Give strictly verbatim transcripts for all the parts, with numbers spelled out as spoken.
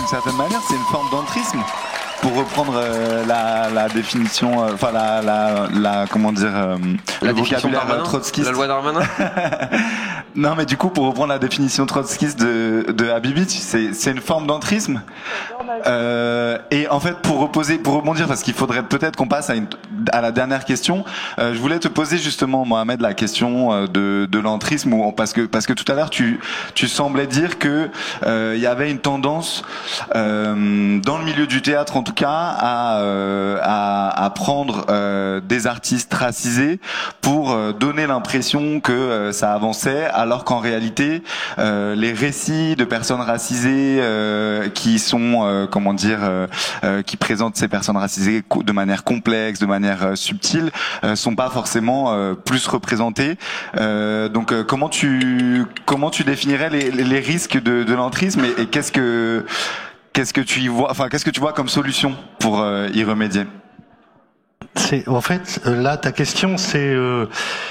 certaine manière, c'est une forme d'entrisme. Pour reprendre euh, la, la définition, enfin euh, la, la, la, comment dire, euh, la le vocabulaire trotskiste. La loi Darmanin. Non, mais du coup, pour reprendre la définition trotskiste de, de Habibitch, c'est, c'est une forme d'entrisme. Euh, et en fait, pour reposer, pour rebondir, parce qu'il faudrait peut-être qu'on passe à, une, à la dernière question. Euh, je voulais te poser justement, Mohamed, la question de, de l'entrisme, où, parce que parce que tout à l'heure, tu tu semblais dire que euh, il y avait une tendance euh, dans le milieu du théâtre, en tout cas, à euh, à, à prendre euh, des artistes racisés pour euh, donner l'impression que euh, ça avançait, alors qu'en réalité, euh, les récits de personnes racisées euh, qui sont euh, comment dire, euh, euh, qui présentent ces personnes racisées de manière complexe, de manière euh, subtile, euh, sont pas forcément euh, plus représentées. Euh, donc, euh, comment tu comment tu définirais les, les risques de, de l'entrisme et, et qu'est-ce que qu'est-ce que tu y vois, enfin, qu'est-ce que tu vois comme solution pour euh, y remédier? C'est en fait là ta question, c'est euh,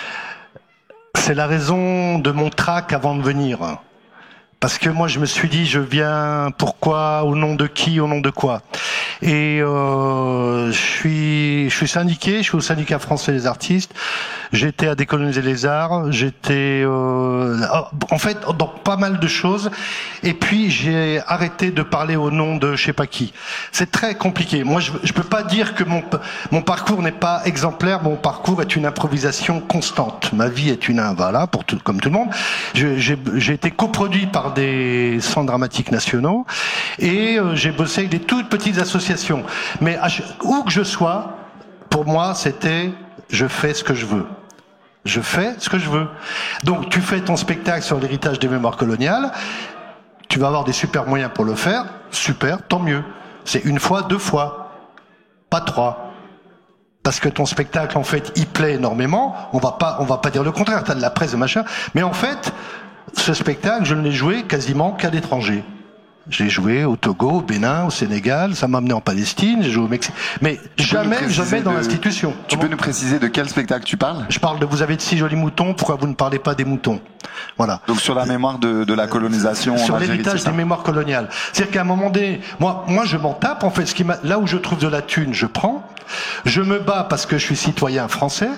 c'est la raison de mon trac avant de venir. Parce que moi, je me suis dit, je viens, pourquoi, au nom de qui, au nom de quoi. Et euh, je suis, je suis syndiqué, je suis au syndicat français des artistes. J'étais à Décoloniser les arts. J'étais, euh, en fait, dans pas mal de choses. Et puis, j'ai arrêté de parler au nom de je sais pas qui. C'est très compliqué. Moi, je, je peux pas dire que mon mon parcours n'est pas exemplaire. Mon parcours est une improvisation constante. Ma vie est une voilà, pour tout, comme tout le monde. Je, j'ai, j'ai été coproduit par des centres dramatiques nationaux et euh, j'ai bossé avec des toutes petites associations. Mais à, où que je sois, pour moi, c'était je fais ce que je veux. Je fais ce que je veux. Donc, tu fais ton spectacle sur l'héritage des mémoires coloniales. Tu vas avoir des super moyens pour le faire. Super, tant mieux. C'est une fois, deux fois, pas trois. Parce que ton spectacle, en fait, il plaît énormément. On va pas, on va pas dire le contraire. T'as de la presse et machin. Mais en fait, ce spectacle, je ne l'ai joué quasiment qu'à l'étranger. J'ai joué au Togo, au Bénin, au Sénégal, ça m'a amené en Palestine, j'ai joué au Mexique, mais jamais, jamais dans de... l'institution. Tu Comment... peux nous préciser de quel spectacle tu parles? Je parle de vous avez de si jolis moutons, pourquoi vous ne parlez pas des moutons? Voilà. Donc sur la mémoire de, de la colonisation. Sur en Algérie, l'héritage des mémoires coloniales. C'est-à-dire qu'à un moment donné, moi, moi je m'en tape, en fait, ce qui m'a... là où je trouve de la thune, je prends. Je me bats parce que je suis citoyen français.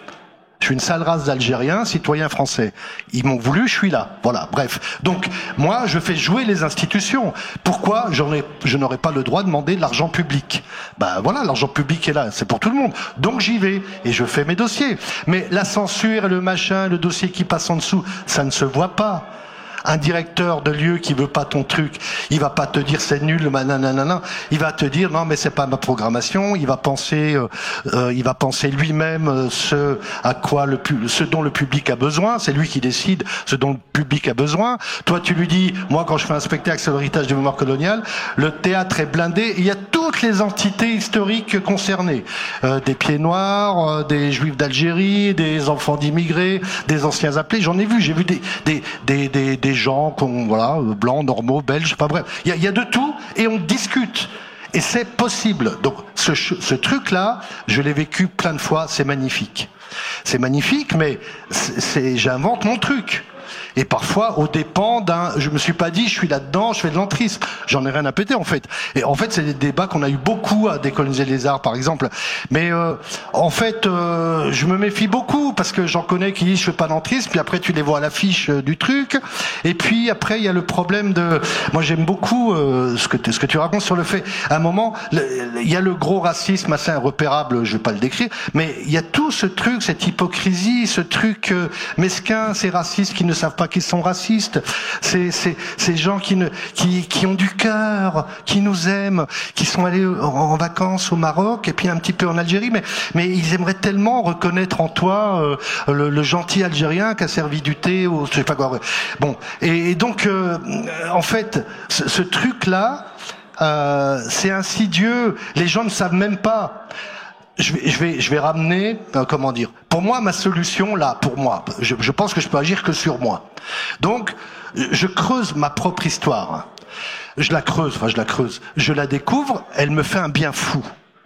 Je suis une sale race d'Algériens, citoyens français. Ils m'ont voulu, je suis là. Voilà, bref. Donc, moi, je fais jouer les institutions. Pourquoi j'en ai, je n'aurais pas le droit de demander de l'argent public? Ben voilà, l'argent public est là, c'est pour tout le monde. Donc j'y vais, et je fais mes dossiers. Mais la censure et le machin, le dossier qui passe en dessous, ça ne se voit pas. Un directeur de lieu qui veut pas ton truc, il va pas te dire c'est nul, nanana. Il va te dire non mais c'est pas ma programmation. Il va penser, euh, euh, il va penser lui-même ce à quoi le ce dont le public a besoin. C'est lui qui décide ce dont le public a besoin. Toi tu lui dis, moi quand je fais un spectacle sur l'héritage des mémoires coloniales, le théâtre est blindé. Il y a toutes les entités historiques concernées, euh, des pieds noirs, euh, des juifs d'Algérie, des enfants d'immigrés, des anciens appelés. J'en ai vu, j'ai vu des des des des, des gens qu'on, voilà, blancs, normaux, belges, enfin bref, il y a, y a de tout et on discute. Et c'est possible. Donc ce, ce truc-là, je l'ai vécu plein de fois, c'est magnifique. C'est magnifique, mais c'est, c'est, j'invente mon truc. Et parfois, au dépend d'un... Je me suis pas dit, je suis là-dedans, je fais de l'entrisme. J'en ai rien à péter, en fait. Et en fait, c'est des débats qu'on a eu beaucoup à Décoloniser les arts, par exemple. Mais euh, en fait, euh, je me méfie beaucoup, parce que j'en connais qui disent, je fais pas d'entrisme, puis après, tu les vois à l'affiche euh, du truc. Et puis, après, il y a le problème de... Moi, j'aime beaucoup euh, ce, que ce que tu racontes sur le fait. À un moment, il y a le gros racisme assez irrepérable, je vais pas le décrire, mais il y a tout ce truc, cette hypocrisie, ce truc euh, mesquin, ces racistes qui ne savent pas qu'ils sont racistes, c'est c'est ces gens qui ne qui qui ont du cœur, qui nous aiment, qui sont allés en, en vacances au Maroc et puis un petit peu en Algérie, mais mais ils aimeraient tellement reconnaître en toi euh, le, le gentil Algérien qui a servi du thé ou je sais pas quoi. Bon, et, et donc euh, en fait ce, ce truc là euh, c'est insidieux, les gens ne savent même pas. Je vais, je vais, je vais ramener, euh, comment dire. Pour moi, ma solution, là, pour moi, je, je pense que je peux agir que sur moi. Donc, je creuse ma propre histoire. Je la creuse, enfin, je la creuse. Je la découvre, elle me fait un bien fou.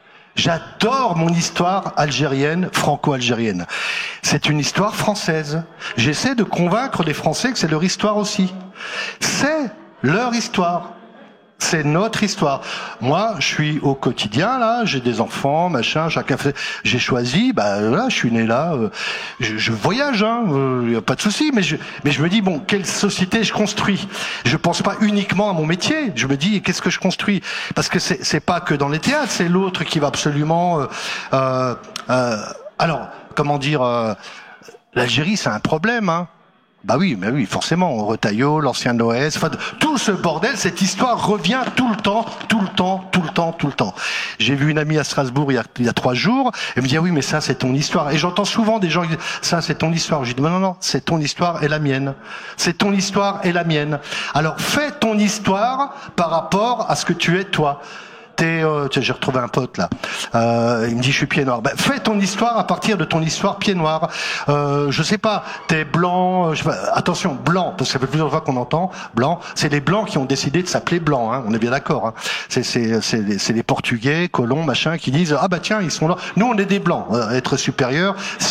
J'adore mon histoire algérienne, franco-algérienne. C'est une histoire française. J'essaie de convaincre les Français que c'est leur histoire aussi. C'est leur histoire. C'est notre histoire. Moi, je suis au quotidien, là, j'ai des enfants, machin, chacun fait... J'ai choisi, bah là, je suis né là, euh, je, je voyage, hein, euh, y a pas de souci, mais je, mais je me dis, bon, quelle société je construis? Je pense pas uniquement à mon métier, je me dis, qu'est-ce que je construis? Parce que c'est, c'est pas que dans les théâtres, c'est l'autre qui va absolument... Euh, euh, euh, alors, comment dire... Euh, l'Algérie, c'est un problème, hein. Bah oui, mais oui, forcément, Retailleau, l'ancien O S, enfin, tout ce bordel, cette histoire revient tout le temps, tout le temps, tout le temps, tout le temps. J'ai vu une amie à Strasbourg il y a, il y a trois jours, elle me dit, ah oui, mais ça, c'est ton histoire. Et j'entends souvent des gens qui disent, ça, c'est ton histoire. Je dis, non, non, non, c'est ton histoire et la mienne. C'est ton histoire et la mienne. Alors, fais ton histoire par rapport à ce que tu es toi. T'es, euh, j'ai retrouvé un pote là. Euh, il me dit je suis pied noir. Ben, fais ton histoire à partir de ton histoire pied noir. Euh, je sais pas. T'es blanc. Je sais pas, attention, blanc parce que ça fait plusieurs fois qu'on entend blanc. C'est les blancs qui ont décidé de s'appeler blanc. Hein, on est bien d'accord. Hein. C'est c'est c'est les, c'est les Portugais, colons, machin, qui disent ah bah tiens ils sont là. Nous on est des blancs, euh, être supérieur,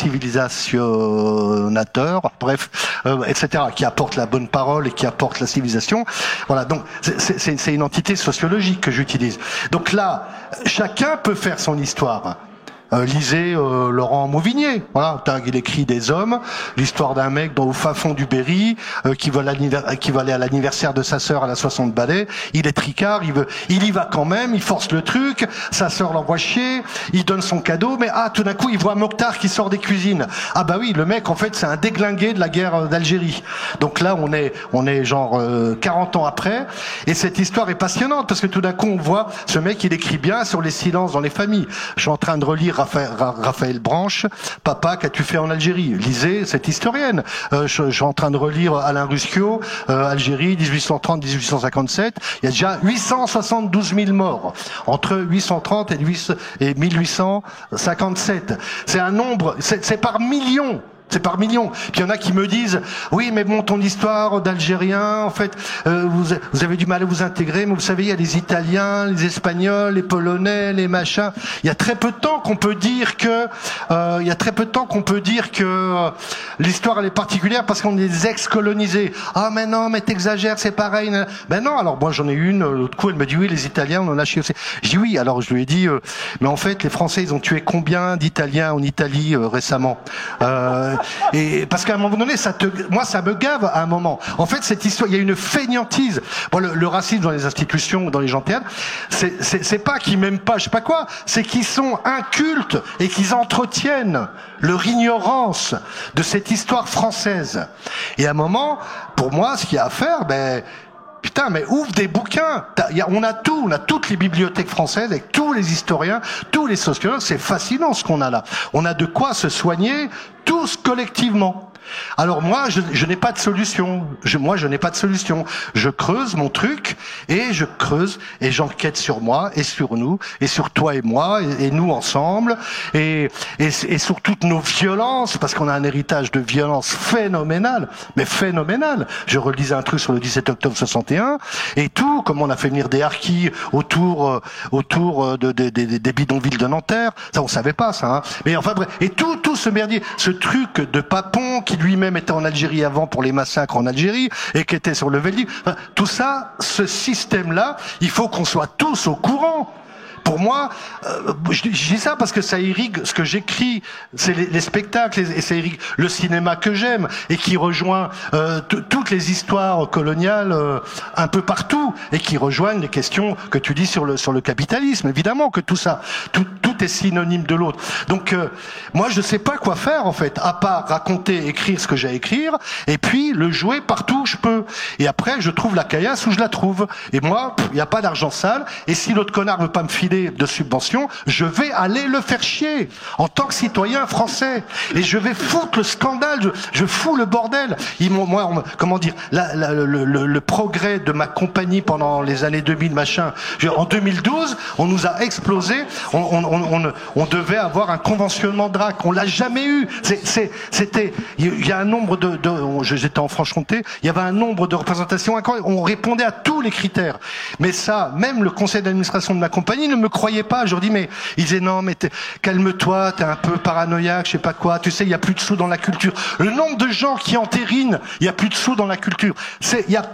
civilisationnateur, bref, euh, et cetera. Qui apportent la bonne parole et qui apportent la civilisation. Voilà. Donc c'est c'est, c'est une entité sociologique que j'utilise. Donc là, chacun peut faire son histoire. Euh, lisez euh, Laurent Mauvigné, voilà, il écrit Des hommes, l'histoire d'un mec dans, au fin fond du Berry, euh, qui, va qui va aller à l'anniversaire de sa sœur à la soixante balais, il est tricard, il veut, il y va quand même, il force le truc, sa sœur l'envoie chier, il donne son cadeau, mais ah, tout d'un coup, il voit Mokhtar qui sort des cuisines. Ah bah oui, le mec, en fait, c'est un déglingué de la guerre d'Algérie. Donc là, on est, on est genre euh, quarante ans après, et cette histoire est passionnante, parce que tout d'un coup, on voit ce mec, il écrit bien sur les silences dans les familles. Je suis en train de relire Raphaël, Raphaël Branche, Papa, qu'as-tu fait en Algérie? Lisez cette historienne. Euh, je, je suis en train de relire Alain Ruscio, euh, Algérie, dix-huit cent trente à dix-huit cent cinquante-sept. Il y a déjà huit cent soixante-douze mille morts entre huit cent trente et mille huit cent cinquante-sept. C'est un nombre, c'est, c'est par millions. C'est par millions. Puis il y en a qui me disent, oui, mais bon, ton histoire d'Algérien, en fait, euh, vous, vous avez du mal à vous intégrer, mais vous savez, il y a les Italiens, les Espagnols, les Polonais, les machins. Il y a très peu de temps qu'on peut dire que, euh, il y a très peu de temps qu'on peut dire que euh, l'histoire elle est particulière parce qu'on est des ex-colonisés. Ah, mais non, mais t'exagères, c'est pareil. Ben non. Alors moi, j'en ai une. L'autre coup, elle me dit, oui, les Italiens, on en a chié aussi. Je dis oui. Alors je lui ai dit, euh, mais en fait, les Français, ils ont tué combien d'Italiens en Italie euh, récemment? Euh, Et parce qu'à un moment donné, ça te, moi, ça me gave à un moment. En fait, cette histoire, il y a une fainéantise. Bon, le, le racisme dans les institutions, dans les gens de théâtre, c'est, c'est, c'est pas qu'ils m'aiment pas, je sais pas quoi, c'est qu'ils sont incultes et qu'ils entretiennent leur ignorance de cette histoire française. Et à un moment, pour moi, ce qu'il y a à faire, ben, putain, mais ouvre des bouquins. Y a, on a tout, on a toutes les bibliothèques françaises avec tous les historiens, tous les sociologues. C'est fascinant ce qu'on a là. On a de quoi se soigner tous collectivement. Alors moi, je, je n'ai pas de solution. Je, moi, je n'ai pas de solution. Je creuse mon truc et je creuse et j'enquête sur moi et sur nous et sur toi et moi et, et nous ensemble et, et, et sur toutes nos violences parce qu'on a un héritage de violence phénoménal, mais phénoménal. Je relisais un truc sur le dix-sept octobre soixante et un et tout, comme on a fait venir des harkis autour euh, autour de, de, de, de, des bidonvilles de Nanterre. Ça, on savait pas ça. Hein. Mais enfin bref, et tout tout ce merdier, ce truc de Papon qui lui-même était en Algérie avant pour les massacres en Algérie et qui était sur le Veldiv. Enfin, tout ça, ce système-là, il faut qu'on soit tous au courant. Pour moi, euh, je, je dis ça parce que ça irrigue ce que j'écris, c'est les, les spectacles et ça irrigue le cinéma que j'aime et qui rejoint euh, t- toutes les histoires coloniales euh, un peu partout et qui rejoignent les questions que tu dis sur le sur le capitalisme. Évidemment que tout ça, tout, tout est synonyme de l'autre. Donc euh, moi, je sais pas quoi faire en fait, à part raconter, écrire ce que j'ai à écrire et puis le jouer partout où je peux. Et après, je trouve la caillasse où je la trouve. Et moi, il y a pas d'argent sale. Et si l'autre connard veut pas me filer de subventions, je vais aller le faire chier en tant que citoyen français et je vais foutre le scandale, je, je fous le bordel. Ils m'ont, moi, on, comment dire, la, la, le, le, le progrès de ma compagnie pendant les années deux mille machin. Je, en deux mille douze, on nous a explosé. On, on, on, on, on devait avoir un conventionnement D R A C. On l'a jamais eu. C'est, c'est, c'était, il y a un nombre de, de j'étais en Franche-Comté, il y avait un nombre de représentations incroyables. On répondait à tous les critères. Mais ça, même le conseil d'administration de ma compagnie ne me croyait pas. Je leur dis, mais ils disaient, non, mais t'es, calme-toi, t'es un peu paranoïaque, je sais pas quoi. Tu sais, il y a plus de sous dans la culture. Le nombre de gens qui entérinent, il y a plus de sous dans la culture. C'est, il y a plein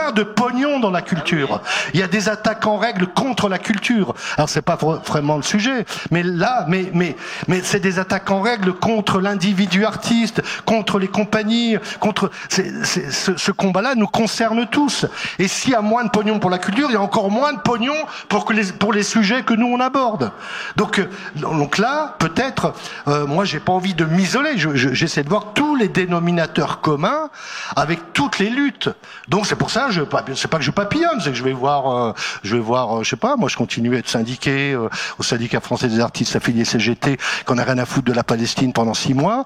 plein de pognon dans la culture. Il y a des attaques en règle contre la culture. Alors c'est pas vraiment le sujet, mais là, mais mais mais c'est des attaques en règle contre l'individu artiste, contre les compagnies, contre c'est, c'est, ce, ce combat-là nous concerne tous. Et s'il y a moins de pognon pour la culture, il y a encore moins de pognon pour que les pour les sujets que nous on aborde. Donc donc là, peut-être, euh, moi j'ai pas envie de m'isoler. Je, je, j'essaie de voir tous les dénominateurs communs avec toutes les luttes. Donc c'est pour ça, je c'est pas que je papillonne, c'est que je vais voir, euh, je vais voir, euh, je sais pas, moi je continue à être syndiqué euh, au syndicat français des artistes affiliés C G T, qu'on a rien à foutre de la Palestine pendant six mois.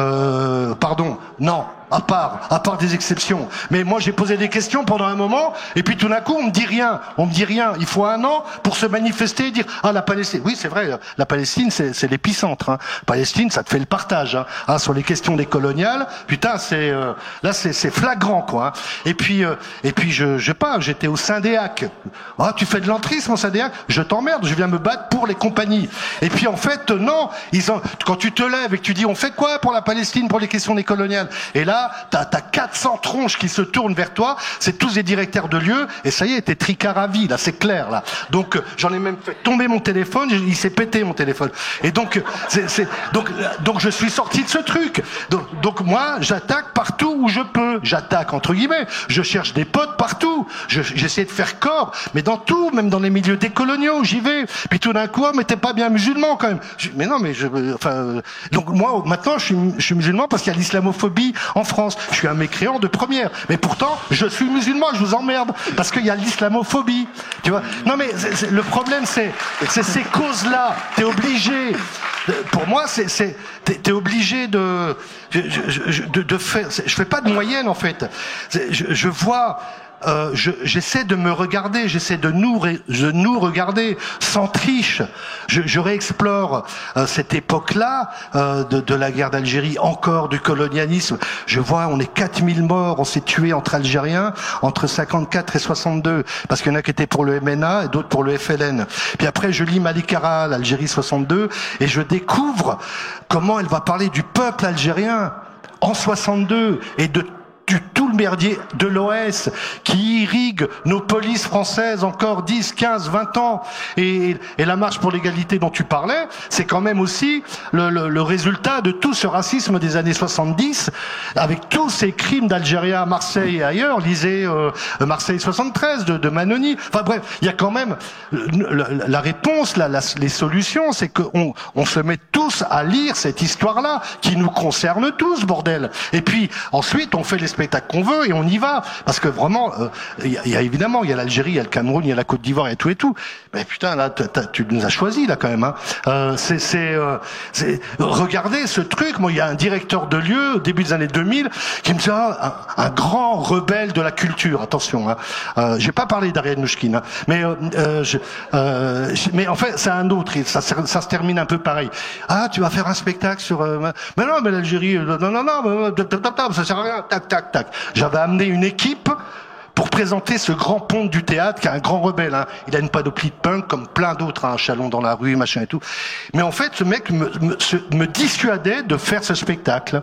Euh, pardon, non. À part, à part des exceptions. Mais moi, j'ai posé des questions pendant un moment, et puis tout d'un coup, on me dit rien. On me dit rien. Il faut un an pour se manifester et dire, ah, la Palestine. Oui, c'est vrai, la Palestine, c'est, c'est l'épicentre, hein. Palestine, ça te fait le partage, hein. Ah, sur les questions des coloniales, putain, c'est, euh, là, c'est, c'est flagrant, quoi, hein. Et puis, euh, et puis, je, je sais pas, j'étais au Syndéac. Ah, tu fais de l'entrisme au Syndéac? Je t'emmerde, je viens me battre pour les compagnies. Et puis, en fait, non, ils ont, quand tu te lèves et que tu dis, on fait quoi pour la Palestine, pour les questions des coloniales? Et là, t'as, t'as quatre cents tronches qui se tournent vers toi, c'est tous des directeurs de lieux, et ça y est, t'es tricard à vie, là, c'est clair, là. Donc, j'en ai même fait tomber mon téléphone, il s'est pété, mon téléphone. Et donc, c'est, c'est, donc, donc, je suis sorti de ce truc. Donc, donc moi, j'attaque partout où je peux. J'attaque, entre guillemets. Je cherche des potes partout. Je, j'essaie de faire corps, mais dans tout, même dans les milieux décoloniaux, j'y vais. Puis tout d'un coup, oh, mais t'es pas bien musulman, quand même. Je, mais non, mais je, enfin, donc moi, maintenant, je suis, je suis musulman parce qu'il y a l'islamophobie en France. Je suis un mécréant de première. Mais pourtant, je suis musulman, je vous emmerde. Parce qu'il y a l'islamophobie. Tu vois? Non, mais c'est, c'est, le problème, c'est, c'est ces causes-là. T'es obligé. Pour moi, c'est, c'est, t'es, t'es obligé de, je, je, de, de faire, je fais pas de moyenne, en fait. Je, je vois, Euh, je, j'essaie de me regarder, j'essaie de nous, de nous regarder sans triche. Je, je réexplore euh, cette époque-là euh, de, de la guerre d'Algérie, encore du colonialisme. Je vois, on est quatre mille morts, on s'est tués entre Algériens entre cinquante-quatre et soixante-deux, parce qu'il y en a qui étaient pour le M N A et d'autres pour le F L N. Puis après, je lis Malikara, l'Algérie soixante-deux, et je découvre comment elle va parler du peuple algérien en soixante-deux et de du tout le merdier de l'O S qui irrigue nos polices françaises encore dix, quinze, vingt ans. Et, et la marche pour l'égalité dont tu parlais, c'est quand même aussi le, le, le résultat de tout ce racisme des années soixante-dix, avec tous ces crimes d'Algériens à Marseille et ailleurs. Lisez euh, Marseille soixante-treize de, de Manoni. Enfin bref, il y a quand même la, la réponse, la, la, les solutions, c'est qu'on on se met tous à lire cette histoire-là qui nous concerne tous, bordel. Et puis ensuite, on fait les spectacle qu'on veut et on y va, parce que vraiment il euh, y, y a évidemment il y a l'Algérie, il y a le Cameroun, il y a la Côte d'Ivoire, il y a tout et tout, mais putain là tu nous as choisi là quand même, hein. euh, c'est c'est, euh, c'est regardez ce truc. Moi il y a un directeur de lieu au début des années deux mille qui me dit ah, un, un grand rebelle de la culture, attention, hein. euh, j'ai pas parlé d'Ariel Nouchkine, hein, mais euh, euh, je, euh, mais en fait c'est un autre, ça, ça, ça se termine un peu pareil. Ah tu vas faire un spectacle sur euh, mais non mais l'Algérie non non non, non ça sert à rien, tac tac tac. J'avais amené une équipe pour présenter ce grand ponte du théâtre, qui est un grand rebelle, hein. Il a une panoplie de punk, comme plein d'autres, hein, Chalon dans la rue, machin et tout. Mais en fait, ce mec me, me, me dissuadait de faire ce spectacle.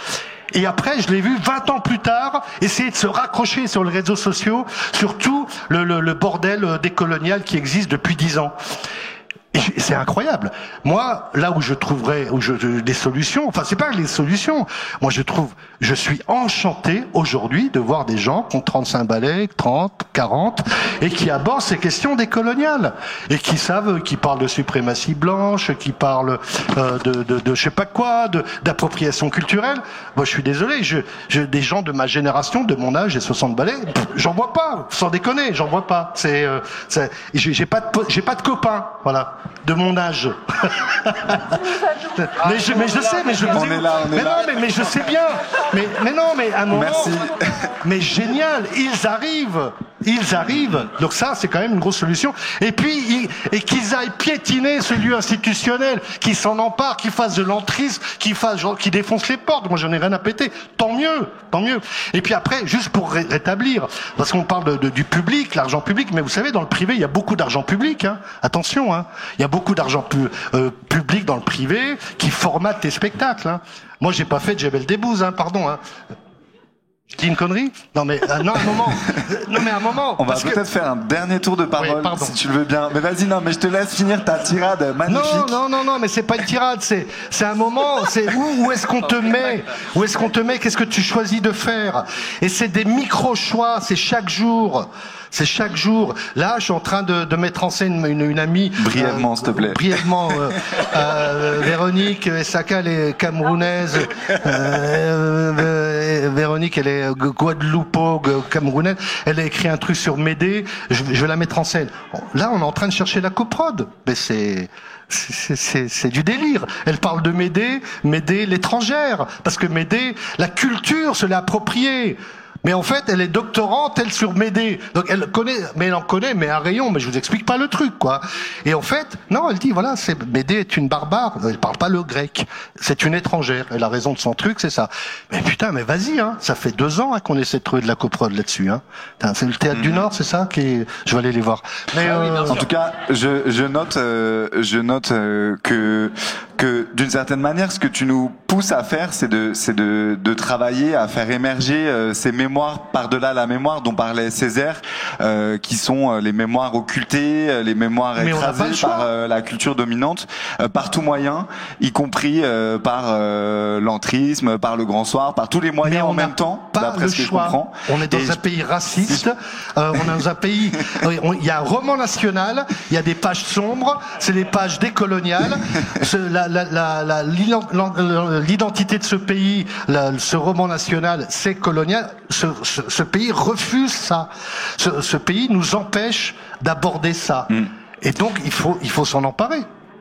Et après, je l'ai vu vingt ans plus tard essayer de se raccrocher sur les réseaux sociaux, sur tout le, le, le bordel décolonial qui existe depuis dix ans. Et c'est incroyable. Moi, là où je trouverais où je, des solutions, enfin c'est pas les solutions. Moi, je trouve, je suis enchanté aujourd'hui de voir des gens qui ont trente-cinq balais, trente, quarante, et qui abordent ces questions décoloniales et qui savent, qui parlent de suprématie blanche, qui parlent euh, de, de, de je sais pas quoi, de d'appropriation culturelle. Moi, je suis désolé, je, je des gens de ma génération, de mon âge, j'ai soixante balais, j'en vois pas, sans déconner, j'en vois pas. C'est, euh, c'est j'ai, j'ai pas de, j'ai pas de copains, voilà. De mon âge. mais, je, mais je sais, mais je on est là, on est mais là. non, mais, mais je sais bien. Mais, mais non, mais à un moment. Merci. Mais génial, ils arrivent. Ils arrivent. Donc ça, c'est quand même une grosse solution. Et puis, ils, et qu'ils aillent piétiner ce lieu institutionnel, qu'ils s'en emparent, qu'ils fassent de l'entrisme, qu'ils fassent, genre, qu'ils défoncent les portes. Moi, j'en ai rien à péter. Tant mieux, tant mieux. Et puis après, juste pour ré- rétablir, parce qu'on parle de, de, du public, l'argent public, mais vous savez, dans le privé, il y a beaucoup d'argent public, hein. Attention, hein. Il y a beaucoup d'argent pu, euh, public dans le privé qui formate tes spectacles, hein. Moi, j'ai pas fait de Jebel Debbouze, hein, pardon, hein. Je dis une connerie? Non mais euh, non un moment. Non mais un moment. On va peut-être que... faire un dernier tour de parole oui, si tu le veux bien. Mais vas-y non mais je te laisse finir ta tirade magnifique. Non non non non mais c'est pas une tirade, c'est c'est un moment. C'est où où est-ce qu'on te met? Où est-ce qu'on te met? Qu'est-ce que tu choisis de faire? Et c'est des micro choix. C'est chaque jour. C'est chaque jour. Là, je suis en train de, de mettre en scène une, une amie. Brièvement, euh, s'il te plaît. Brièvement, euh, euh, Véronique Essaka, elle est camerounaise. Euh, euh, Véronique, elle est guadeloupo, camerounaise. Elle a écrit un truc sur Médée. Je, je vais la mettre en scène. Là, on est en train de chercher la coprode. Mais c'est... C'est du délire. Elle parle de Médée, Médée l'étrangère. Parce que Médée, la culture se l'est appropriée. Mais en fait, elle est doctorante, elle, sur Médée. Donc, elle connaît, mais elle en connaît, mais un rayon, mais je vous explique pas le truc, quoi. Et en fait, non, elle dit, voilà, c'est, Médée est une barbare. Elle parle pas le grec. C'est une étrangère. Elle a raison de son truc, c'est ça. Mais putain, mais vas-y, hein. Ça fait deux ans, hein, qu'on essaie de trouver de la coprode là-dessus, hein. C'est le Théâtre mmh. du Nord, c'est ça, qui est... Je vais aller les voir. Mais, euh... en tout cas, je, je note, euh, je note, euh, que, que d'une certaine manière, ce que tu nous pousses à faire, c'est de, c'est de, de travailler à faire émerger euh, ces mémoires par-delà la mémoire dont parlait Césaire, euh, qui sont euh, les mémoires occultées, euh, les mémoires écrasées par euh, la culture dominante, euh, par tout moyen, y compris euh, par euh, l'entrisme, par le grand soir, par tous les moyens en même temps, d'après ce que je comprends. On est dans Et un je... pays raciste, euh, on est dans un pays, il y a un roman national, il y a des pages sombres, c'est les pages décoloniales, la, la, la, la, l'identité de ce pays, la, ce roman national, c'est colonial. Ce, ce, ce pays refuse ça. Ce, ce pays nous empêche d'aborder ça. Mm. Et donc, il faut, il faut s'en emparer.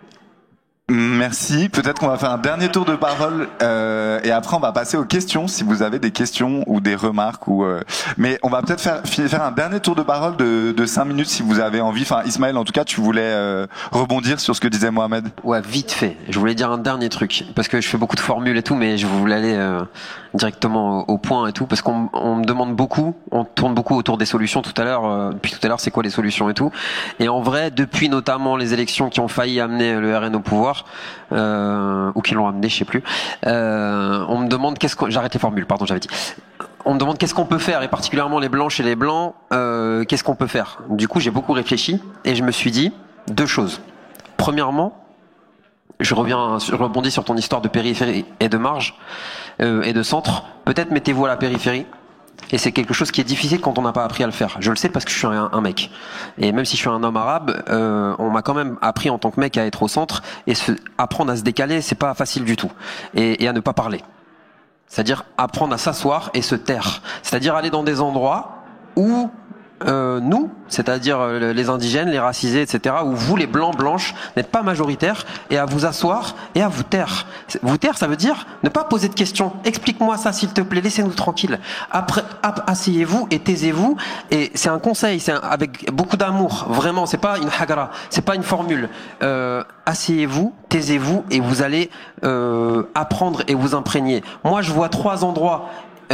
Merci. Peut-être qu'on va faire un dernier tour de parole euh, et après on va passer aux questions si vous avez des questions ou des remarques ou euh, mais on va peut-être faire faire un dernier tour de parole de, de cinq minutes si vous avez envie. Enfin Ismaël, en tout cas, tu voulais euh, rebondir sur ce que disait Mohamed. Ouais, vite fait. Je voulais dire un dernier truc parce que je fais beaucoup de formules et tout, mais je voulais aller euh, directement au, au point et tout parce qu'on on me demande beaucoup, on tourne beaucoup autour des solutions tout à l'heure. Euh, depuis tout à l'heure, c'est quoi les solutions et tout. Et en vrai, depuis notamment les élections qui ont failli amener le R N au pouvoir. Euh, ou qui l'ont amené, je sais plus. Euh, on me demande qu'est-ce qu'on... J'arrête les formules, pardon, j'avais dit. On me demande qu'est-ce qu'on peut faire, et particulièrement les blanches et les blancs, euh, qu'est-ce qu'on peut faire. Du coup, j'ai beaucoup réfléchi, et je me suis dit deux choses. Premièrement, je reviens, je rebondis sur ton histoire de périphérie et de marge, euh, et de centre. Peut-être mettez-vous à la périphérie. Et c'est quelque chose qui est difficile quand on n'a pas appris à le faire. Je le sais parce que je suis un, un mec. Et même si je suis un homme arabe, euh, on m'a quand même appris en tant que mec à être au centre et se, apprendre à se décaler, c'est pas facile du tout. Et, et à ne pas parler. C'est-à-dire apprendre à s'asseoir et se taire. C'est-à-dire aller dans des endroits où euh, nous, c'est-à-dire les indigènes, les racisés, et cetera, où vous, les blancs, blanches, n'êtes pas majoritaires, et à vous asseoir et à vous taire. Vous taire, ça veut dire ne pas poser de questions. Explique-moi ça, s'il te plaît, laissez-nous tranquilles. Après, asseyez-vous et taisez-vous. Et c'est un conseil, c'est un, avec beaucoup d'amour. Vraiment, c'est pas une hagara, c'est pas une formule. Euh, asseyez-vous, taisez-vous, et vous allez euh, apprendre et vous imprégner. Moi, je vois trois endroits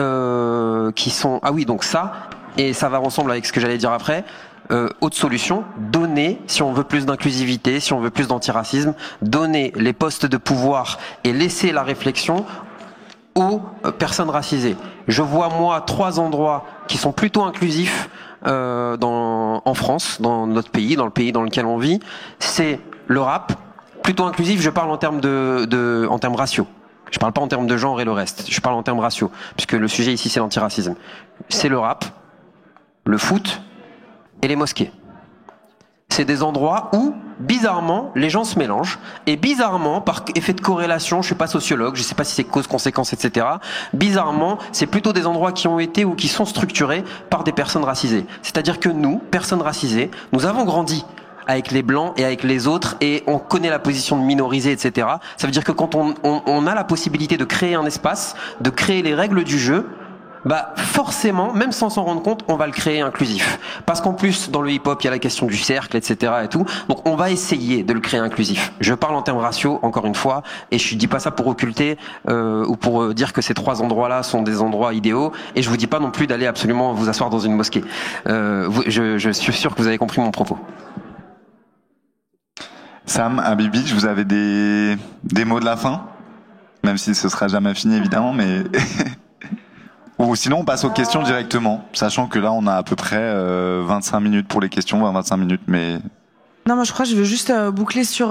euh, qui sont... Ah oui, donc ça... Et ça va ensemble avec ce que j'allais dire après. Euh, autre solution, donner, si on veut plus d'inclusivité, si on veut plus d'antiracisme, donner les postes de pouvoir et laisser la réflexion aux personnes racisées. Je vois moi trois endroits qui sont plutôt inclusifs euh, dans, en France, dans notre pays, dans le pays dans lequel on vit. C'est le rap, plutôt inclusif. Je parle en termes de, de en termes raciaux. Je parle pas en termes de genre et le reste. Je parle en termes raciaux, puisque le sujet ici c'est l'antiracisme. C'est le rap, le foot et les mosquées. C'est des endroits où, bizarrement, les gens se mélangent. Et bizarrement, par effet de corrélation, je suis pas sociologue, je sais pas si c'est cause, conséquence, et cetera. Bizarrement, c'est plutôt des endroits qui ont été ou qui sont structurés par des personnes racisées. C'est-à-dire que nous, personnes racisées, nous avons grandi avec les blancs et avec les autres, et on connaît la position de minorisé, et cetera. Ça veut dire que quand on, on, on a la possibilité de créer un espace, de créer les règles du jeu, bah forcément, même sans s'en rendre compte, on va le créer inclusif. Parce qu'en plus, dans le hip-hop, il y a la question du cercle, et cetera et tout. Donc on va essayer de le créer inclusif. Je parle en termes raciaux, encore une fois, et je dis pas ça pour occulter euh, ou pour dire que ces trois endroits-là sont des endroits idéaux. Et je vous dis pas non plus d'aller absolument vous asseoir dans une mosquée. Euh, vous, je, je suis sûr que vous avez compris mon propos. Sam, Habibi, vous avez des, des mots de la fin? Même si ce sera jamais fini, évidemment, mais... Ou sinon on passe aux questions directement, sachant que là on a à peu près euh, vingt-cinq minutes pour les questions, vingt-cinq minutes, mais... Non, moi je crois que je veux juste euh, boucler sur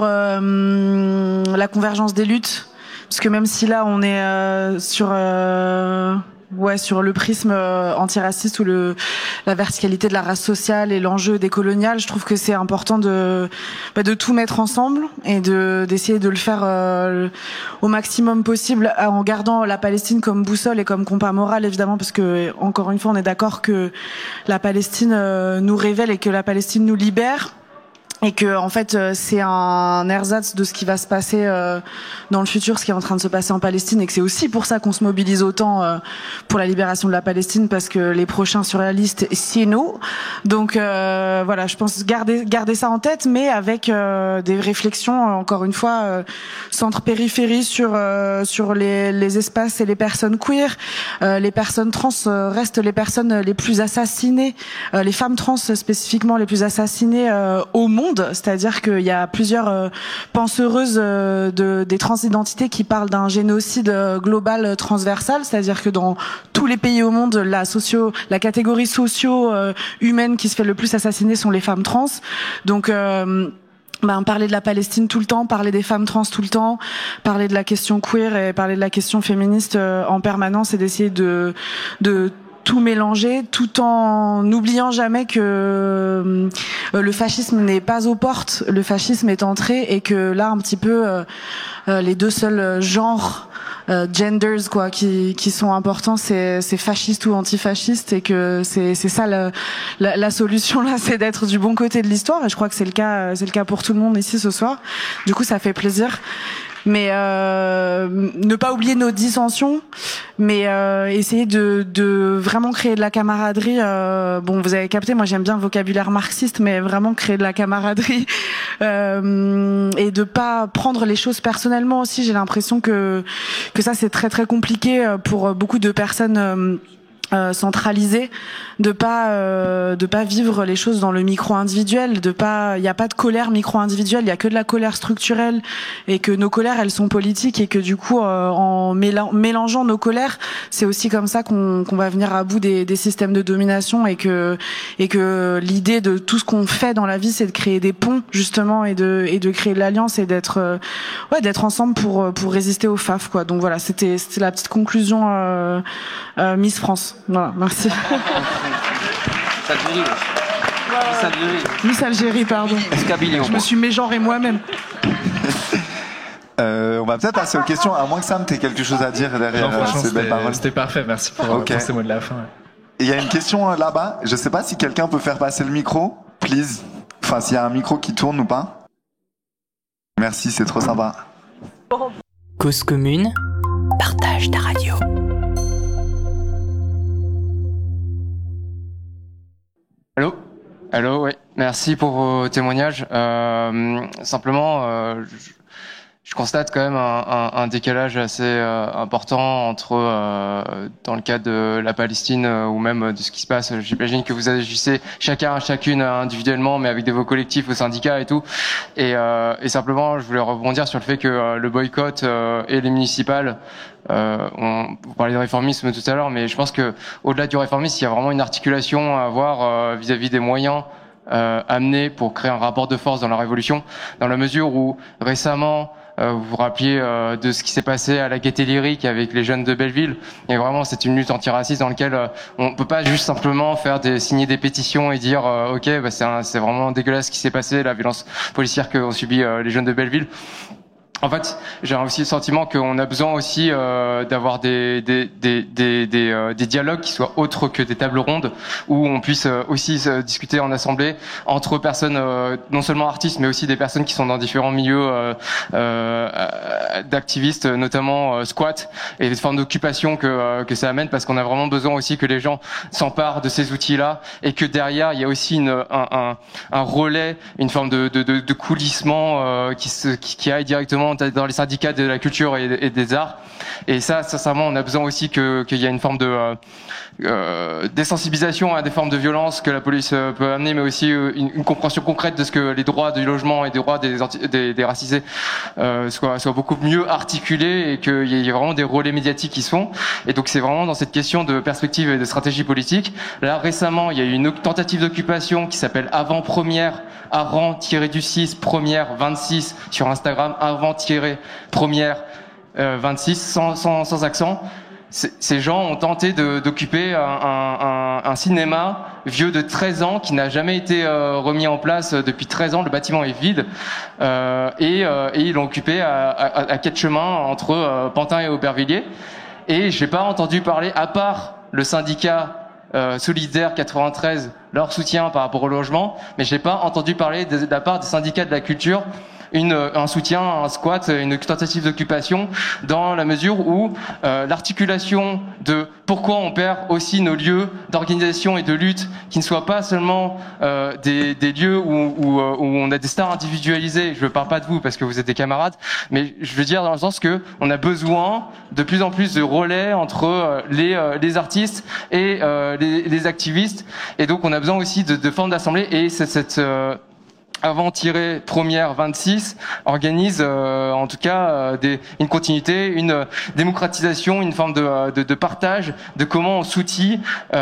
euh, la convergence des luttes, parce que même si là on est euh, sur... Euh Ouais, sur le prisme euh, antiraciste ou le la verticalité de la race sociale et l'enjeu décolonial, je trouve que c'est important de bah, de tout mettre ensemble et de d'essayer de le faire euh, au maximum possible en gardant la Palestine comme boussole et comme compas moral, évidemment, parce que encore une fois on est d'accord que la Palestine euh, nous révèle et que la Palestine nous libère. Et que en fait c'est un ersatz de ce qui va se passer euh, dans le futur, ce qui est en train de se passer en Palestine, et que c'est aussi pour ça qu'on se mobilise autant euh, pour la libération de la Palestine, parce que les prochains surréalistes, c'est nous. Donc euh, voilà, je pense garder garder ça en tête, mais avec euh, des réflexions, encore une fois, euh, centre-périphérie sur euh, sur les les espaces et les personnes queer, euh, les personnes trans euh, restent les personnes les plus assassinées, euh, les femmes trans spécifiquement les plus assassinées euh, au monde. C'est-à-dire qu'il y a plusieurs euh, penseuses euh, de, des transidentités qui parlent d'un génocide euh, global euh, transversal, c'est-à-dire que dans tous les pays au monde, la socio, la catégorie socio-humaine euh, qui se fait le plus assassiner sont les femmes trans. Donc euh, Ben, parler de la Palestine tout le temps, parler des femmes trans tout le temps, parler de la question queer et parler de la question féministe euh, en permanence, et d'essayer de de tout mélanger, tout en n'oubliant jamais que euh, le fascisme n'est pas aux portes, le fascisme est entré, et que là un petit peu euh, euh, les deux seuls genres euh, genders quoi qui qui sont importants, c'est c'est fasciste ou antifasciste, et que c'est c'est ça la, la la solution là, c'est d'être du bon côté de l'histoire, et je crois que c'est le cas c'est le cas pour tout le monde ici ce soir. Du coup ça fait plaisir. Mais euh, ne pas oublier nos dissensions, mais euh, essayer de, de vraiment créer de la camaraderie. Euh, bon, vous avez capté, moi j'aime bien le vocabulaire marxiste, mais vraiment créer de la camaraderie euh, et de pas prendre les choses personnellement aussi. J'ai l'impression que que ça c'est très très compliqué pour beaucoup de personnes euh, euh, centralisées, de pas euh, de pas vivre les choses dans le micro individuel, de pas il y a pas de colère micro individuelle, il y a que de la colère structurelle, et que nos colères elles sont politiques, et que du coup euh, en méla- mélangeant nos colères, c'est aussi comme ça qu'on qu'on va venir à bout des des systèmes de domination, et que et que l'idée de tout ce qu'on fait dans la vie, c'est de créer des ponts justement, et de et de créer de l'alliance, et d'être euh, ouais d'être ensemble pour pour résister aux F A F quoi. Donc voilà, c'était c'était la petite conclusion euh, euh, Miss France. Voilà, merci. Miss Algérie. Miss Algérie. Miss Algérie, pardon. Je me suis mégenrée moi-même. Euh, on va peut-être passer aux questions, à moins que Sam t'aies quelque chose à dire derrière non, ces belles paroles. C'était parfait, merci pour, okay. pour ces mots de la fin. Il y a une question là-bas, je sais pas si quelqu'un peut faire passer le micro, please. Enfin, s'il y a un micro qui tourne ou pas. Merci, c'est trop sympa. Cause commune, partage ta radio. Allô, allô, ouais. Merci pour vos témoignages. Euh, simplement, euh, je, je constate quand même un, un, un décalage assez euh, important entre, euh, dans le cas de la Palestine euh, ou même de ce qui se passe. J'imagine que vous agissez chacun, chacune individuellement, mais avec des voix collectifs aux syndicats et tout. Et, euh, et simplement, je voulais rebondir sur le fait que euh, le boycott euh, et les municipales. Euh, on, vous parlez de réformisme tout à l'heure, mais je pense que au-delà du réformisme, il y a vraiment une articulation à avoir euh, vis-à-vis des moyens euh, amenés pour créer un rapport de force dans la révolution, dans la mesure où récemment, euh, vous vous rappeliez euh, de ce qui s'est passé à la Gaîté Lyrique avec les jeunes de Belleville, et vraiment c'est une lutte antiraciste dans laquelle euh, on peut pas juste simplement faire des signer des pétitions et dire euh, ok bah c'est un, c'est vraiment dégueulasse ce qui s'est passé, la violence policière qu'ont subi euh, les jeunes de Belleville. En fait, j'ai aussi le sentiment qu'on a besoin aussi euh, d'avoir des des des des des, euh, des dialogues qui soient autres que des tables rondes, où on puisse euh, aussi euh, discuter en assemblée entre personnes euh, non seulement artistes, mais aussi des personnes qui sont dans différents milieux euh, euh, d'activistes, notamment euh, squat, et les formes d'occupation que euh, que ça amène, parce qu'on a vraiment besoin aussi que les gens s'emparent de ces outils-là, et que derrière il y a aussi une, un, un un relais, une forme de de de, de coulissement euh, qui se qui, qui aille directement dans les syndicats de la culture et, et des arts. Et ça, sincèrement, on a besoin aussi que qu'il y ait une forme de euh, euh, désensibilisation à des formes de violence que la police euh, peut amener, mais aussi euh, une, une compréhension concrète de ce que les droits du logement et des droits des, anti, des, des racisés euh, soient, soient beaucoup mieux articuler et qu'il y ait vraiment des relais médiatiques qui sont. Et donc c'est vraiment dans cette question de perspective et de stratégie politique. Là récemment, il y a eu une tentative d'occupation qui s'appelle Avant-Première, avant-du six, première vingt-six sur Instagram, avant-première euh, vingt-six sans, sans, sans accent. Ces gens ont tenté de, d'occuper un, un, un cinéma vieux de treize ans qui n'a jamais été euh, remis en place depuis treize ans. Le bâtiment est vide euh, et, euh, et ils l'ont occupé à, à, à quatre chemins entre euh, Pantin et Aubervilliers. Et j'ai pas entendu parler, à part le syndicat euh, Solidaire quatre-vingt-treize, leur soutien par rapport au logement, mais j'ai pas entendu parler de, de la part des syndicats de la culture Une, un soutien, un squat, une tentative d'occupation, dans la mesure où euh, l'articulation de pourquoi on perd aussi nos lieux d'organisation et de lutte, qui ne soient pas seulement euh, des, des lieux où, où, où on a des stars individualisées. Je ne parle pas de vous parce que vous êtes des camarades, mais je veux dire dans le sens que on a besoin de plus en plus de relais entre les, les artistes et euh, les, les activistes, et donc on a besoin aussi de, de formes d'assemblée, et c'est cette euh, avant-première vingt-six organise euh, en tout cas euh, des, une continuité, une euh, démocratisation, une forme de, de, de partage de comment on s'outille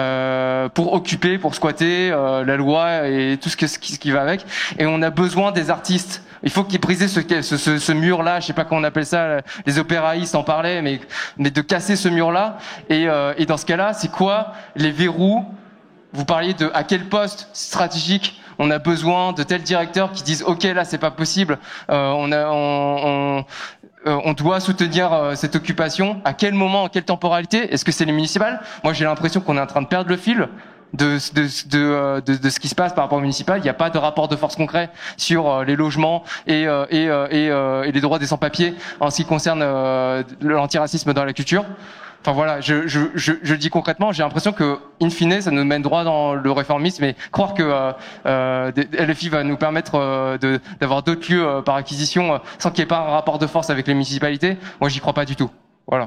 euh, pour occuper, pour squatter euh, la loi et tout ce, que, ce, qui, ce qui va avec. Et on a besoin des artistes. Il faut qu'ils brisent ce, ce, ce, ce mur-là, je sais pas comment on appelle ça, les opéraïstes en parlaient, mais, mais de casser ce mur-là. Et, euh, et dans ce cas-là, c'est quoi les verrous? Vous parliez de à quel poste stratégique on a besoin de tels directeurs qui disent ok, là c'est pas possible, euh, on a on, on, on doit soutenir euh, cette occupation. À quel moment, en quelle temporalité? Est-ce que c'est les municipales? Moi j'ai l'impression qu'on est en train de perdre le fil de de de de, de ce qui se passe par rapport au municipal. Il n'y a pas de rapport de force concret sur euh, les logements et euh, et euh, et, euh, et les droits des sans-papiers en ce qui concerne euh, l'antiracisme dans la culture. Enfin voilà, je, je, je, je dis concrètement, j'ai l'impression que, in fine, ça nous mène droit dans le réformisme, et croire que euh, euh, L F I va nous permettre euh, de, d'avoir d'autres lieux euh, par acquisition euh, sans qu'il n'y ait pas un rapport de force avec les municipalités, moi j'y crois pas du tout. Voilà.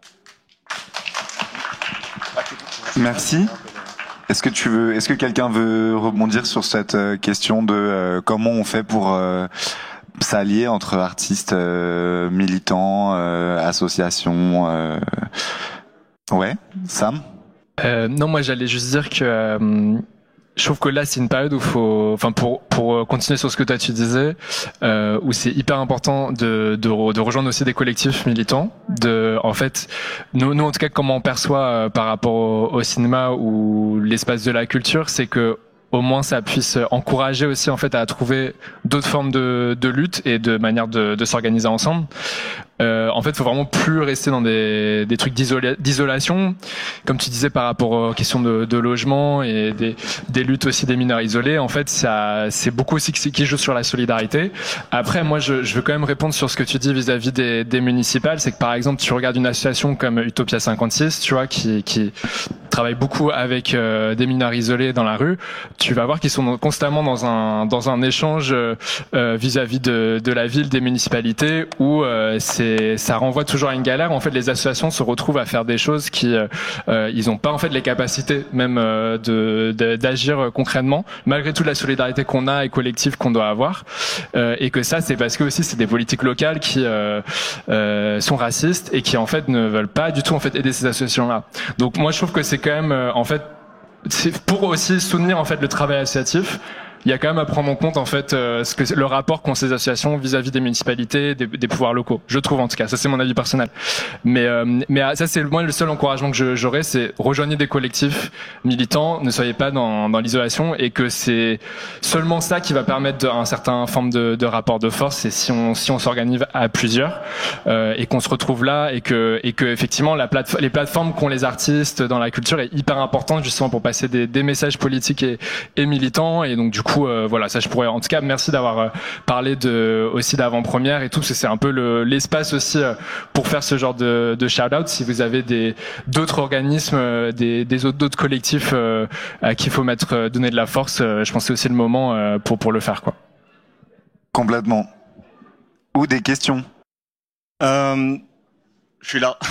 Merci. Est-ce que tu veux, est-ce que quelqu'un veut rebondir sur cette question de euh, comment on fait pour euh, s'allier entre artistes, euh, militants, euh, associations. Euh... Ouais, Sam. Euh, non, moi j'allais juste dire que euh, je trouve que là c'est une période où faut, enfin pour pour continuer sur ce que toi tu disais, euh, où c'est hyper important de, de de rejoindre aussi des collectifs militants. De, en fait, nous nous en tout cas comment on perçoit euh, par rapport au, au cinéma ou l'espace de la culture, c'est que au moins ça puisse encourager aussi en fait à trouver d'autres formes de, de lutte et de manière de, de s'organiser ensemble. Euh, en fait, il faut vraiment plus rester dans des, des trucs d'isola, d'isolation, comme tu disais par rapport aux questions de, de logement et des, des luttes aussi des mineurs isolés. En fait, ça, c'est beaucoup aussi qui joue sur la solidarité. Après, moi, je, je veux quand même répondre sur ce que tu dis vis-à-vis des, des municipales. C'est que par exemple, tu regardes une association comme Utopia cinquante-six, tu vois, qui, qui travaille beaucoup avec euh, des mineurs isolés dans la rue. Tu vas voir qu'ils sont constamment dans un dans un échange euh, vis-à-vis de, de la ville, des municipalités, où euh, c'est ça renvoie toujours à une galère. En fait, les associations se retrouvent à faire des choses qui euh, ils n'ont pas en fait les capacités même euh, de, de d'agir concrètement, malgré toute la solidarité qu'on a et collective qu'on doit avoir. Euh, et que ça, c'est parce que aussi c'est des politiques locales qui euh, euh, sont racistes et qui en fait ne veulent pas du tout en fait aider ces associations-là. Donc moi, je trouve que c'est quand même euh, en fait c'est pour aussi soutenir en fait le travail associatif. Il y a quand même à prendre en compte en fait euh, ce que le rapport qu'ont ces associations vis-à-vis des municipalités, des, des pouvoirs locaux. Je trouve en tout cas, ça c'est mon avis personnel. Mais euh, mais ça c'est moi le seul encouragement que je, j'aurais, c'est rejoignez des collectifs militants, ne soyez pas dans, dans l'isolation, et que c'est seulement ça qui va permettre de, un certain forme de, de rapport de force. C'est si on si on s'organise à plusieurs euh, et qu'on se retrouve là, et que et que effectivement la plate, les plateformes qu'ont les artistes dans la culture est hyper importante justement pour passer des, des messages politiques et, et militants. Et donc du coup Euh, voilà, ça je pourrais. En tout cas, merci d'avoir euh, parlé de aussi d'avant-première et tout, parce que c'est un peu le, l'espace aussi euh, pour faire ce genre de, de shout-out. Si vous avez des d'autres organismes, euh, des, des autres d'autres collectifs euh, à qui il faut mettre euh, donner de la force, euh, je pense que c'est aussi le moment euh, pour pour le faire, quoi. Complètement. Ou des questions. Euh, je suis là.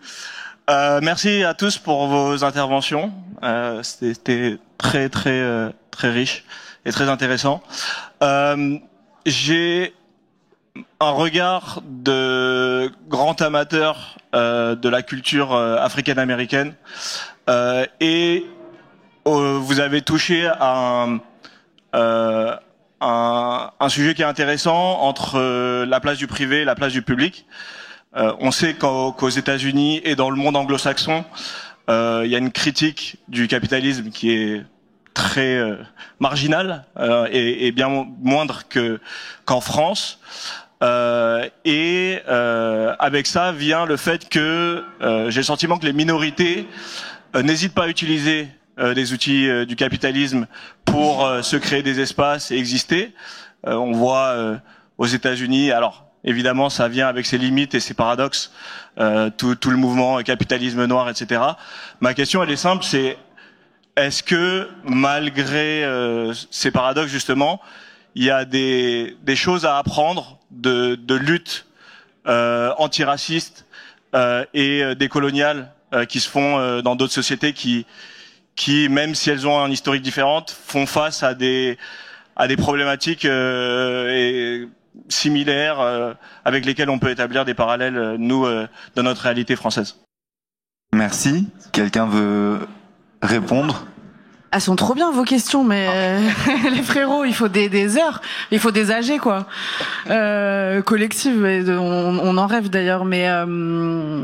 euh, merci à tous pour vos interventions. Euh, c'était très très euh, très riche et très intéressant. Euh, j'ai un regard de grand amateur euh, de la culture euh, africaine-américaine euh, et euh, vous avez touché à un, euh, un, un sujet qui est intéressant entre euh, la place du privé et la place du public. Euh, on sait qu'aux, qu'aux États-Unis et dans le monde anglo-saxon, euh, il y a une critique du capitalisme qui est très euh, marginale euh, et, et bien moindre que qu'en France. Euh, et euh, avec ça vient le fait que euh, j'ai le sentiment que les minorités euh, n'hésitent pas à utiliser euh, des outils euh, du capitalisme pour euh, se créer des espaces et exister. Euh, on voit euh, aux États-Unis, alors évidemment ça vient avec ses limites et ses paradoxes, euh, tout, tout le mouvement capitalisme noir, et cetera. Ma question elle est simple, c'est est-ce que malgré euh, ces paradoxes justement, il y a des, des choses à apprendre de, de lutte euh, antiraciste euh, et décoloniale euh, qui se font euh, dans d'autres sociétés qui, qui, même si elles ont un historique différent, font face à des, à des problématiques euh, et similaires euh, avec lesquelles on peut établir des parallèles, euh, nous, euh, dans notre réalité française. Merci. Quelqu'un veut répondre ? Elles sont trop bien vos questions, mais les frérots, il faut des, des heures, il faut des A G quoi, euh, collectives. On, on en rêve d'ailleurs, mais euh,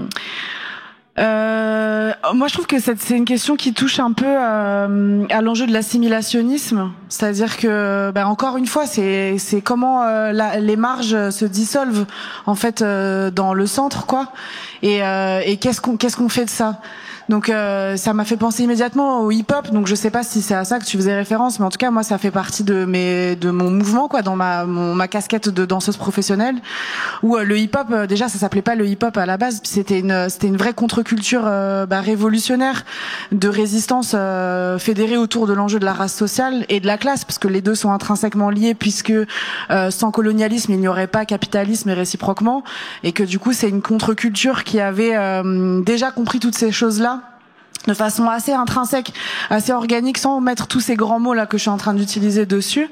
euh, moi je trouve que c'est, c'est une question qui touche un peu euh, à l'enjeu de l'assimilationnisme, c'est-à-dire que, ben, encore une fois, c'est, c'est comment euh, la, les marges se dissolvent en fait euh, dans le centre, quoi. Et, euh, et qu'est-ce qu'on, qu'est-ce qu'on fait de ça? Donc euh, ça m'a fait penser immédiatement au hip-hop. Donc je sais pas si c'est à ça que tu faisais référence, mais en tout cas moi ça fait partie de mes de mon mouvement quoi, dans ma mon, ma casquette de danseuse professionnelle. Où euh, le hip-hop euh, déjà ça s'appelait pas le hip-hop à la base, c'était une c'était une vraie contre-culture euh, bah, révolutionnaire de résistance euh, fédérée autour de l'enjeu de la race sociale et de la classe, parce que les deux sont intrinsèquement liés, puisque euh, sans colonialisme il n'y aurait pas capitalisme et réciproquement, et que du coup c'est une contre-culture qui avait euh, déjà compris toutes ces choses-là de façon assez intrinsèque, assez organique, sans mettre tous ces grands mots là que je suis en train d'utiliser dessus.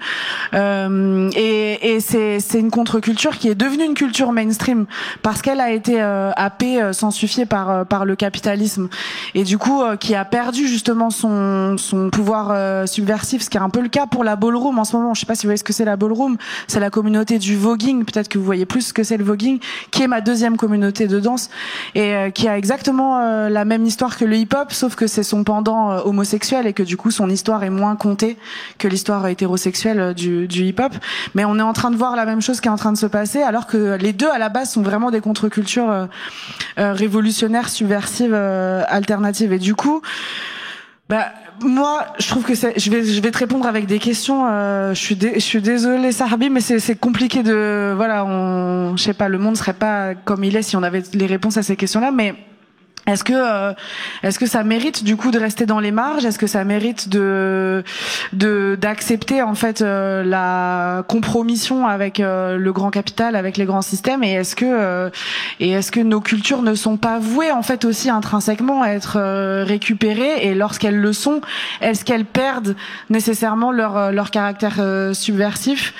Euh, et et c'est c'est une contre-culture qui est devenue une culture mainstream parce qu'elle a été euh, happée, euh, sensifiée par euh, par le capitalisme, et du coup euh, qui a perdu justement son son pouvoir euh, subversif, ce qui est un peu le cas pour la ballroom en ce moment. Je sais pas si vous voyez ce que c'est la ballroom. C'est la communauté du voguing. Peut-être que vous voyez plus ce que c'est le voguing, qui est ma deuxième communauté de danse et euh, qui a exactement euh, la même histoire que le hip-hop, sauf que c'est son pendant euh, homosexuel et que du coup son histoire est moins contée que l'histoire hétérosexuelle euh, du, du hip-hop. Mais on est en train de voir la même chose qui est en train de se passer, alors que les deux à la base sont vraiment des contre-cultures euh, euh, révolutionnaires, subversives, euh, alternatives. Et du coup, bah moi, je trouve que c'est, je vais, je vais te répondre avec des questions. Euh, je suis, dé, je suis désolée, Sarbi, mais c'est, c'est compliqué de, voilà, on, je sais pas, le monde serait pas comme il est si on avait les réponses à ces questions-là, mais est-ce que euh, est-ce que ça mérite du coup de rester dans les marges? Est-ce que ça mérite de de d'accepter en fait euh, la compromission avec euh, le grand capital, avec les grands systèmes? Et est-ce que euh, et est-ce que nos cultures ne sont pas vouées en fait aussi intrinsèquement à être euh, récupérées? Et lorsqu'elles le sont, est-ce qu'elles perdent nécessairement leur leur caractère euh, subversif?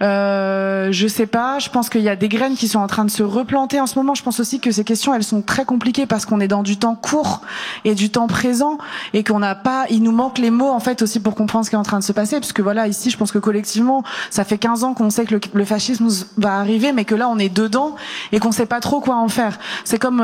euh, Je sais pas. Je pense qu'il y a des graines qui sont en train de se replanter en ce moment. Je pense aussi que ces questions elles sont très compliquées parce qu'on est dans du temps court et du temps présent, et qu'on n'a pas, il nous manque les mots en fait aussi pour comprendre ce qui est en train de se passer, parce que voilà, ici je pense que collectivement ça fait quinze ans qu'on sait que le, le fascisme va arriver, mais que là on est dedans et qu'on sait pas trop quoi en faire. C'est comme